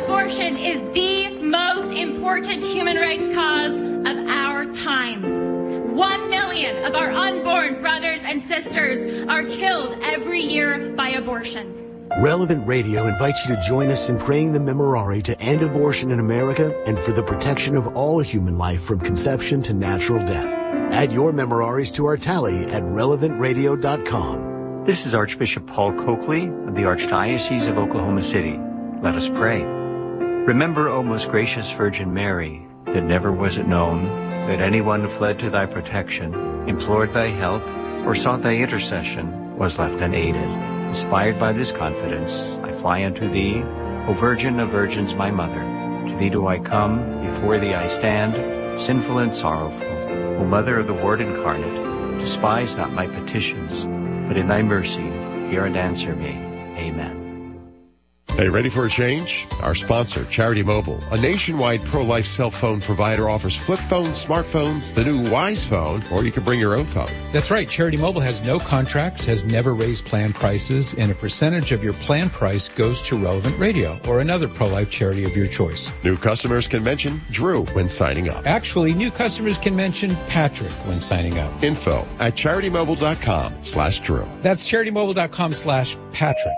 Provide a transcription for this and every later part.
Abortion is the most important human rights cause of our time. 1 million of our unborn brothers and sisters are killed every year by abortion. Relevant Radio invites you to join us in praying the Memorare to end abortion in America and for the protection of all human life from conception to natural death. Add your Memoraries to our tally at relevantradio.com. This is Archbishop Paul Coakley of the Archdiocese of Oklahoma City. Let us pray. Remember, O most gracious Virgin Mary, that never was it known that anyone who fled to thy protection, implored thy help, or sought thy intercession was left unaided. Inspired by this confidence, I fly unto thee, O Virgin of Virgins, my Mother. To thee do I come, before thee I stand, sinful and sorrowful. O Mother of the Word incarnate, despise not my petitions, but in thy mercy hear and answer me. Amen. Hey, ready for a change? Our sponsor, Charity Mobile, a nationwide pro-life cell phone provider, offers flip phones, smartphones, the new Wise phone, or you can bring your own phone. That's right. Charity Mobile has no contracts, has never raised plan prices, and a percentage of your plan price goes to Relevant Radio or another pro-life charity of your choice. New customers can mention Drew when signing up. Actually, new customers can mention Patrick when signing up. Info at CharityMobile.com/Drew. That's CharityMobile.com/Patrick.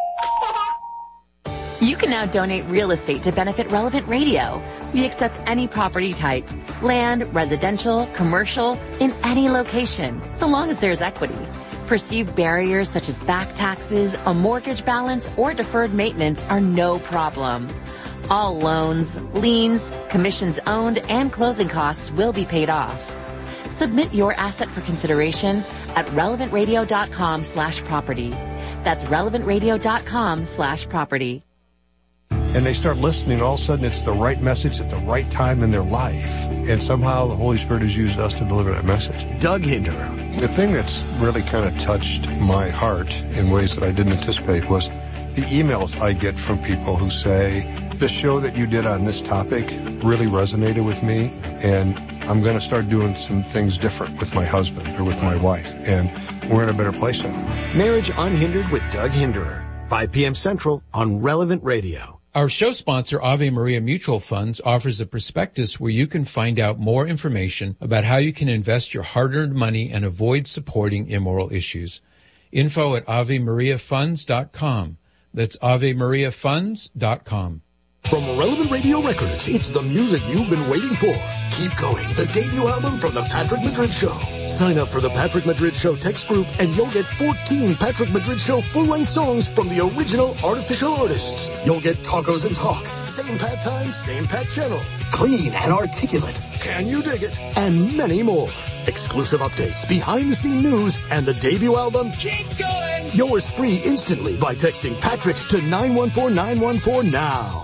You can now donate real estate to benefit Relevant Radio. We accept any property type, land, residential, commercial, in any location, so long as there's equity. Perceived barriers such as back taxes, a mortgage balance, or deferred maintenance are no problem. All loans, liens, commissions owned, and closing costs will be paid off. Submit your asset for consideration at relevantradio.com/property. That's relevantradio.com/property. And they start listening, all of a sudden it's the right message at the right time in their life. And somehow the Holy Spirit has used us to deliver that message. Doug Hinderer. The thing that's really kind of touched my heart in ways that I didn't anticipate was the emails I get from people who say, the show that you did on this topic really resonated with me, and I'm going to start doing some things different with my husband or with my wife, and we're in a better place now. Marriage Unhindered with Doug Hinderer. 5 p.m. Central on Relevant Radio. Our show sponsor, Ave Maria Mutual Funds, offers a prospectus where you can find out more information about how you can invest your hard-earned money and avoid supporting immoral issues. Info at AveMariaFunds.com. That's AveMariaFunds.com. From Relevant Radio Records, it's the music you've been waiting for. Keep Going, the debut album from The Patrick Madrid Show. Sign up for The Patrick Madrid Show text group and you'll get 14 Patrick Madrid Show full-length songs from the original artificial artists. You'll get Tacos and Talk, Same Pat Time, Same Pat Channel, Clean and Articulate, Can You Dig It, and many more. Exclusive updates, behind-the-scene news, and the debut album, Keep Going. Yours free instantly by texting Patrick to 914914 now.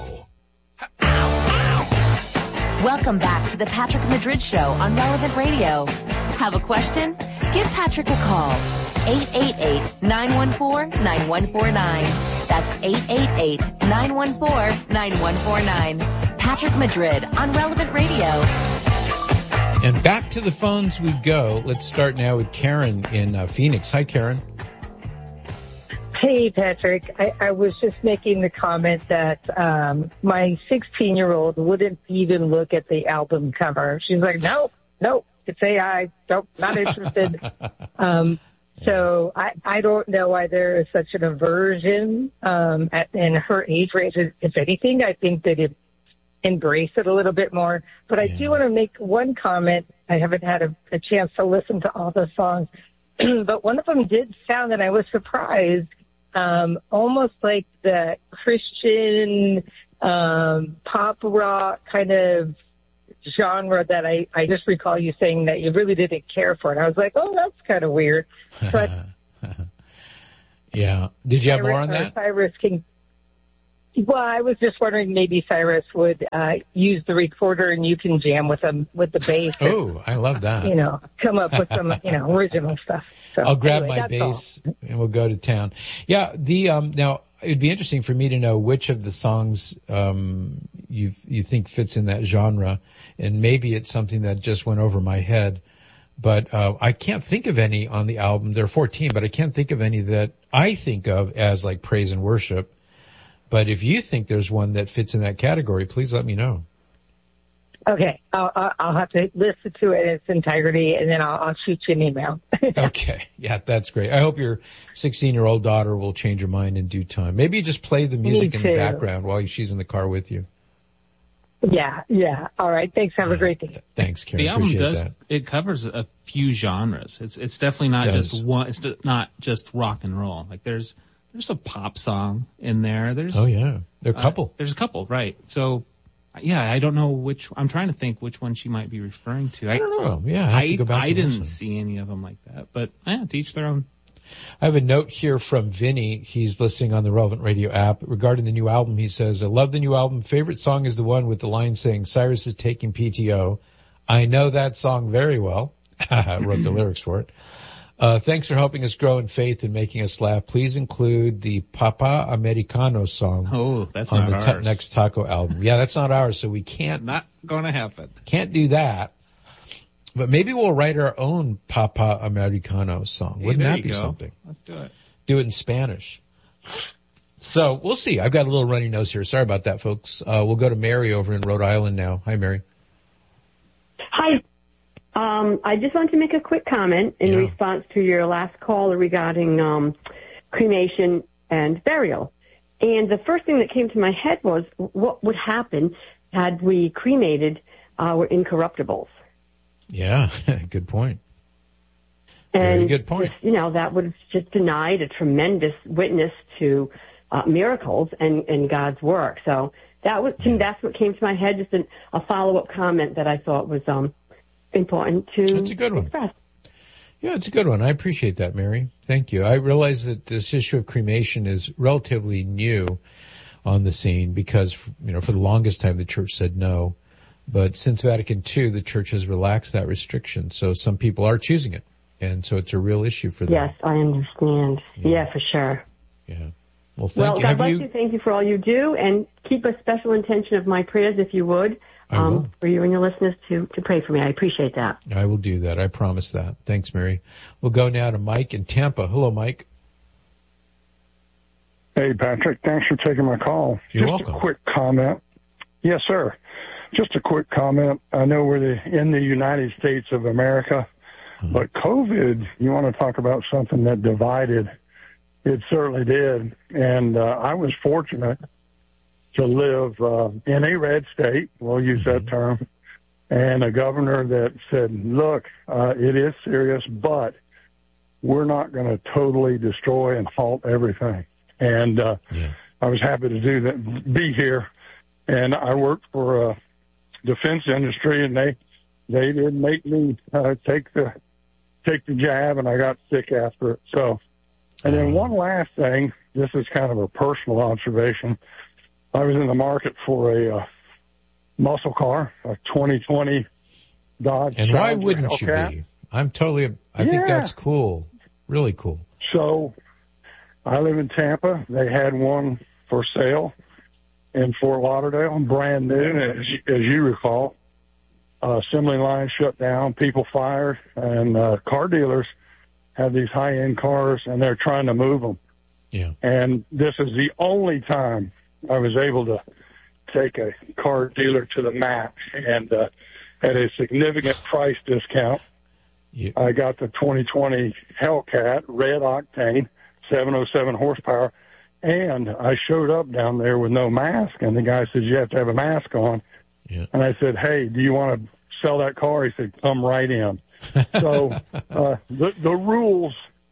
Welcome back to the Patrick Madrid Show on Relevant Radio. Have a question? Give Patrick a call. 888-914-9149. That's 888-914-9149. Patrick Madrid on Relevant Radio. And back to the phones we go. Let's start now with Karen in Phoenix. Hi, Karen. Hey, Patrick. I was just making the comment that my 16-year-old wouldn't even look at the album cover. She's like, nope, it's AI. Nope, not interested. So I don't know why there is such an aversion in her age range. If anything, I think that it embrace it a little bit more. But I do want to make one comment. I haven't had a chance to listen to all the songs, but one of them did sound, and I was surprised, almost like the Christian pop rock kind of genre that I just recall you saying that you really didn't care for it. I was like, oh, that's kind of weird. But yeah. Did you have more on that? Cyrus King. Well, I was just wondering maybe Cyrus would use the recorder and you can jam with him with the bass. Oh, I love that. Come up with some original stuff. So, I'll grab my bass and we'll go to town. Yeah, now it'd be interesting for me to know which of the songs you think fits in that genre, and maybe it's something that just went over my head. But I can't think of any on the album. There are 14, but I can't think of any that I think of as like praise and worship. But if you think there's one that fits in that category, please let me know. Okay, I'll have to listen to it in its entirety, and then I'll shoot you an email. Okay, yeah, that's great. I hope your 16-year-old daughter will change her mind in due time. Maybe you just play the music in the background while she's in the car with you. Yeah. All right. Thanks. Have a great day. Thanks, Karen. The album Appreciate that. It covers a few genres. It's definitely not just one. It's not just rock and roll. Like there's a pop song in there. There are a couple. There's a couple, right? So. Yeah, I don't know I'm trying to think which one she might be referring to. I don't know. Yeah, I didn't see any of them like that, but to each their own. I have a note here from Vinny. He's listening on the Relevant Radio app regarding the new album. He says, I love the new album. Favorite song is the one with the line saying, Cyrus is taking PTO. I know that song very well. I wrote the lyrics for it. Thanks for helping us grow in faith and making us laugh. Please include the Papa Americano song. Oh, that's on not the ours. Next Taco album. Yeah, that's not ours, so we can't. Not gonna happen. Can't do that. But maybe we'll write our own Papa Americano song. Wouldn't that be something? Let's do it. Do it in Spanish. So we'll see. I've got a little runny nose here. Sorry about that, folks. We'll go to Mary over in Rhode Island now. Hi, Mary. Hi. I just want to make a quick comment in response to your last call regarding cremation and burial. And the first thing that came to my head was what would happen had we cremated our incorruptibles. Yeah, good point. And very good point. That would have just denied a tremendous witness to miracles and God's work. So that's what came to my head, just a follow-up comment that I thought was important to That's a good one. express. Yeah, it's a good one. I appreciate that, Mary. Thank you. I realize that this issue of cremation is relatively new on the scene because, for the longest time the church said no. But since Vatican II, the church has relaxed that restriction. So some people are choosing it. And so it's a real issue for them. Yes, I understand. Yeah, for sure. Yeah. Well, thank you. God bless you. Thank you for all you do. And keep a special intention of my prayers, if you would, for you and your listeners to pray for me. I appreciate that. I will do that. I promise that. Thanks, Mary. We'll go now to Mike in Tampa. Hello, Mike. Hey, Patrick. Thanks for taking my call. You're Just welcome. a quick comment. Yes, sir. Just a quick comment. I know we're in the United States of America, but COVID, you want to talk about something that divided. It certainly did. And I was fortunate to live in a red state, we'll use that term, and a governor that said, look, it is serious, but we're not going to totally destroy and halt everything. And I was happy to do that, be here. And I worked for a defense industry, and they didn't make me take the jab, and I got sick after it. So, and then one last thing, this is kind of a personal observation. I was in the market for a muscle car, a 2020 Dodge. And why Challenger wouldn't you Hellcat. be? I think that's cool. Really cool. So I live in Tampa. They had one for sale in Fort Lauderdale, brand new, as you recall. Assembly line shut down, people fired, and car dealers have these high-end cars, and they're trying to move them. Yeah. And this is the only time I was able to take a car dealer to the mat, and at a significant price discount, I got the 2020 Hellcat, red octane, 707 horsepower, and I showed up down there with no mask, and the guy says, you have to have a mask on. Yeah. And I said, hey, do you want to sell that car? He said, come right in. So the rules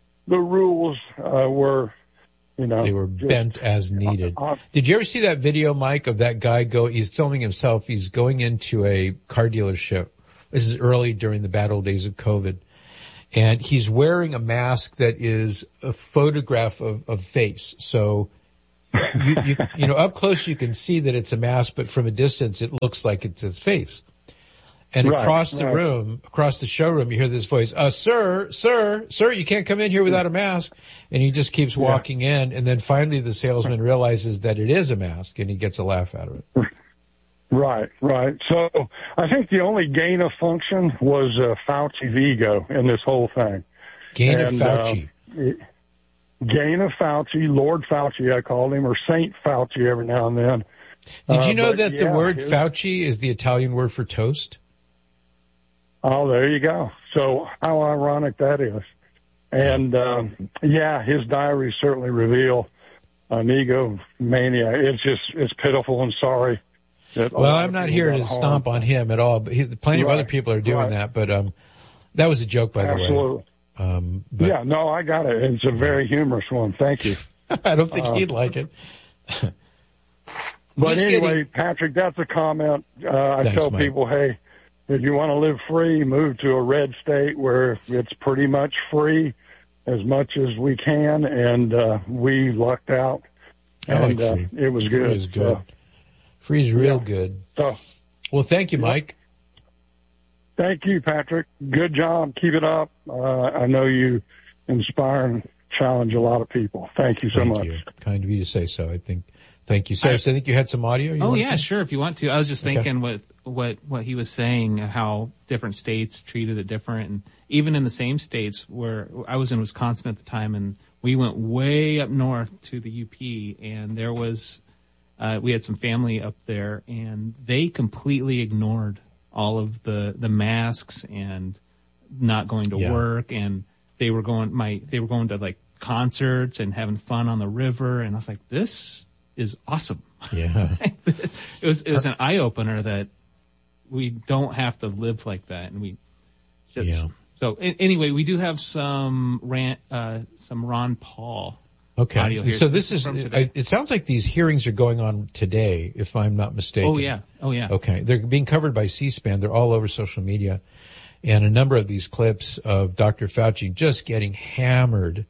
were, they were bent as needed. Did you ever see that video, Mike, of that guy he's filming himself. He's going into a car dealership. This is early during the bad old days of COVID. And he's wearing a mask that is a photograph of face. So you know, up close you can see that it's a mask, but from a distance it looks like it's his face. And across the room, across the showroom, you hear this voice, sir, you can't come in here without a mask. And he just keeps walking in. And then finally the salesman realizes that it is a mask and he gets a laugh out of it. Right. So I think the only gain of function was Fauci's ego in this whole thing. Gain of Fauci. Gaina Fauci, Lord Fauci, I called him, or Saint Fauci every now and then. Did you know that the word Fauci is the Italian word for toast? Oh, there you go. So how ironic that is. And, his diaries certainly reveal an egomania. It's pitiful and sorry. Well, I'm not here to stomp on him at all, but plenty of other people are doing that, but, that was a joke, by the way. Absolutely. No, I got it. It's a very humorous one. Thank you. I don't think he'd like it. But anyway, Patrick, that's a comment. I tell people, hey, if you want to live free, move to a red state where it's pretty much free as much as we can. And we lucked out. And it was good. Free is good. Free's real good. So, well, thank you, Mike. Thank you, Patrick. Good job. Keep it up. I know you inspire and challenge a lot of people. Thank you so much. Thank you. Kind of you to say so, I think. Thank you, sir. I think you had some audio. Sure. If you want to, I was just thinking what he was saying, how different states treated it different, and even in the same states where I was in Wisconsin at the time, and we went way up north to the UP, and there was we had some family up there, and they completely ignored all of the masks and not going to work, and they were going to like concerts and having fun on the river, and I was like, this is awesome. Yeah. it was an eye opener that we don't have to live like that. And we just, so anyway, we do have some Ron Paul audio here. So this is, it sounds like these hearings are going on today, if I'm not mistaken. Oh yeah. Okay. They're being covered by C-SPAN. They're all over social media. And a number of these clips of Dr. Fauci just getting hammered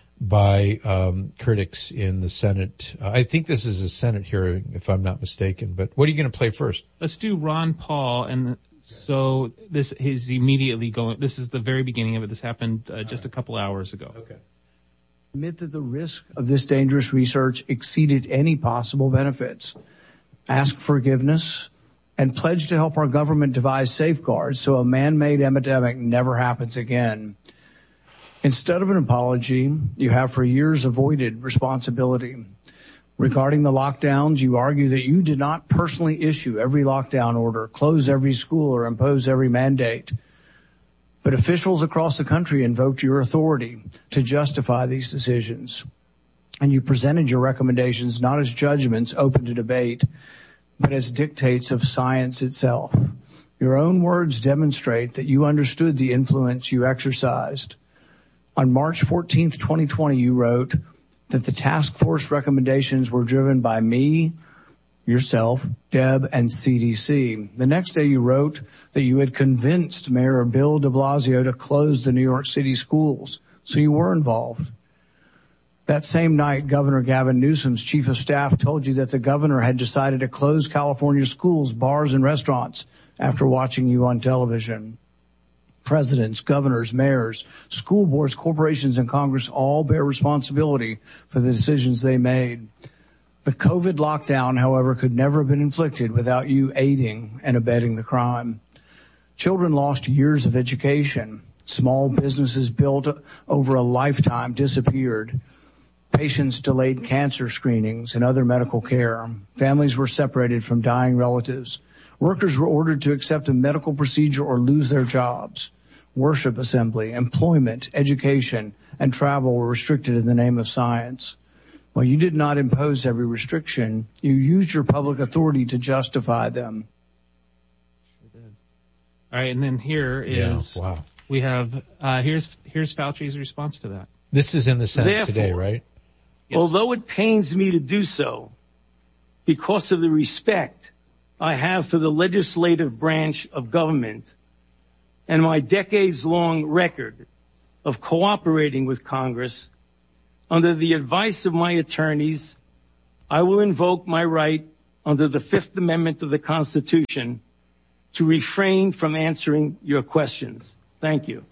by critics in the Senate. I think this is a Senate hearing, if I'm not mistaken. But what are you going to play first? Let's do Ron Paul. And so this is immediately going. This is the very beginning of it. This happened just a couple hours ago. Okay. Admit that the risk of this dangerous research exceeded any possible benefits. Ask forgiveness and pledge to help our government devise safeguards so a man-made epidemic never happens again. Instead of an apology, you have for years avoided responsibility. Regarding the lockdowns, you argue that you did not personally issue every lockdown order, close every school, or impose every mandate. But officials across the country invoked your authority to justify these decisions. And you presented your recommendations not as judgments open to debate, but as dictates of science itself. Your own words demonstrate that you understood the influence you exercised. On March 14th, 2020, you wrote that the task force recommendations were driven by me, yourself, Deb, and CDC. The next day you wrote that you had convinced Mayor Bill de Blasio to close the New York City schools, so you were involved. That same night, Governor Gavin Newsom's chief of staff told you that the governor had decided to close California schools, bars, and restaurants after watching you on television. Presidents, governors, mayors, school boards, corporations, and Congress all bear responsibility for the decisions they made. The COVID lockdown, however, could never have been inflicted without you aiding and abetting the crime. Children lost years of education. Small businesses built over a lifetime disappeared. Patients delayed cancer screenings and other medical care. Families were separated from dying relatives. Workers were ordered to accept a medical procedure or lose their jobs. Worship assembly, employment, education, and travel were restricted in the name of science. While you did not impose every restriction, you used your public authority to justify them. All right, and then here is we have here's Fauci's response to that. This is in the Senate today, right? Yes. Although it pains me to do so, because of the respect I have for the legislative branch of government and my decades-long record of cooperating with Congress, under the advice of my attorneys, I will invoke my right under the Fifth Amendment of the Constitution to refrain from answering your questions. Thank you.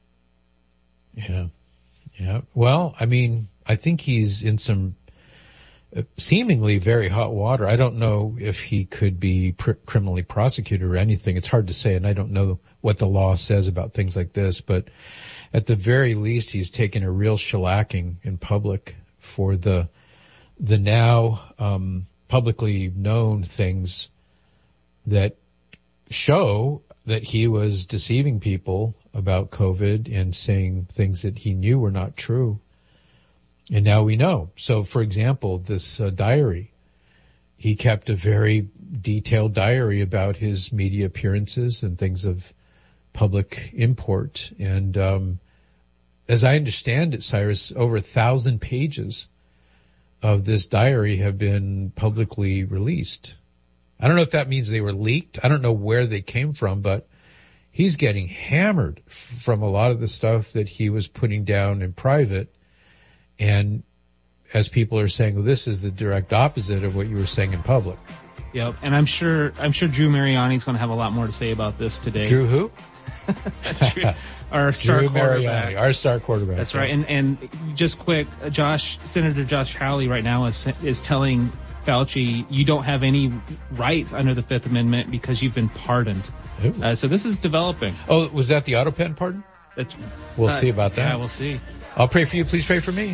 Yeah. Well, I mean, I think he's in some seemingly very hot water. I don't know if he could be criminally prosecuted or anything. It's hard to say, and I don't know what the law says about things like this. But at the very least, he's taken a real shellacking in public for the now publicly known things that show that he was deceiving people about COVID and saying things that he knew were not true. And now we know. So, for example, this diary, he kept a very detailed diary about his media appearances and things of public import. And as I understand it, Cyrus, over 1,000 pages of this diary have been publicly released. I don't know if that means they were leaked. I don't know where they came from, but he's getting hammered from a lot of the stuff that he was putting down in private. And as people are saying, well, this is the direct opposite of what you were saying in public. Yep. And I'm sure Drew Mariani's going to have a lot more to say about this today. Drew who? Our star Drew quarterback. Mariani, our star quarterback. That's right. And just quick, Senator Josh Hawley right now is telling Fauci, you don't have any rights under the Fifth Amendment because you've been pardoned. So this is developing. Oh, was that the AutoPen pardon? We'll see about that. Yeah, we'll see. I'll pray for you. Please pray for me.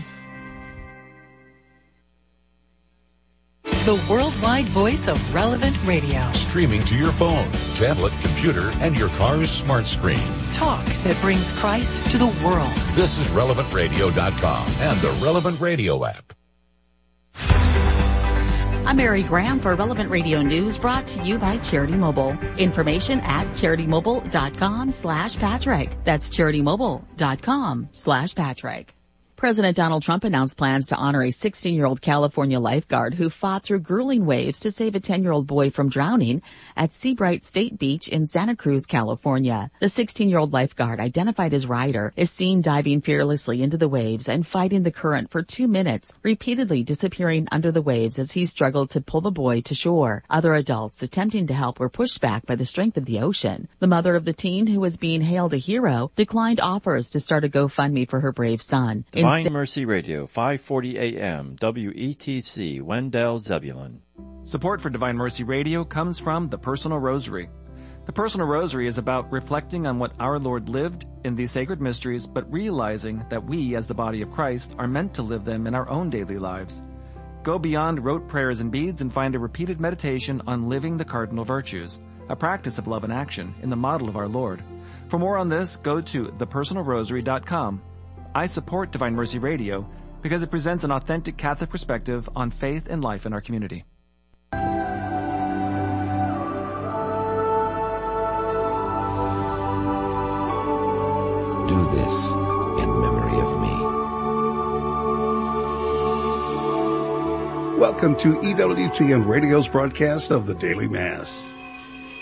The worldwide voice of Relevant Radio. Streaming to your phone, tablet, computer, and your car's smart screen. Talk that brings Christ to the world. This is RelevantRadio.com and the Relevant Radio app. I'm Mary Graham for Relevant Radio News, brought to you by Charity Mobile. Information at CharityMobile.com/Patrick. That's CharityMobile.com/Patrick. President Donald Trump announced plans to honor a 16-year-old California lifeguard who fought through grueling waves to save a 10-year-old boy from drowning at Seabright State Beach in Santa Cruz, California. The 16-year-old lifeguard, identified as Ryder, is seen diving fearlessly into the waves and fighting the current for 2 minutes, repeatedly disappearing under the waves as he struggled to pull the boy to shore. Other adults attempting to help were pushed back by the strength of the ocean. The mother of the teen, who was being hailed a hero, declined offers to start a GoFundMe for her brave son. Divine Mercy Radio, 540 AM, WETC, Wendell, Zebulon. Support for Divine Mercy Radio comes from The Personal Rosary. The Personal Rosary is about reflecting on what our Lord lived in these sacred mysteries, but realizing that we, as the body of Christ, are meant to live them in our own daily lives. Go beyond rote prayers and beads and find a repeated meditation on living the cardinal virtues, a practice of love and action in the model of our Lord. For more on this, go to thepersonalrosary.com. I support Divine Mercy Radio because it presents an authentic Catholic perspective on faith and life in our community. Do this in memory of me. Welcome to EWTN Radio's broadcast of the Daily Mass.